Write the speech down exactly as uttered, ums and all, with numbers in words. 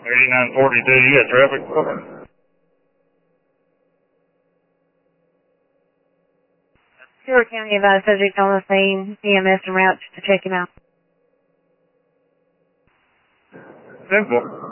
eighty-nine forty-two, you got traffic? Stewart County advised subject on the scene, E M S en route to check him out. Simple.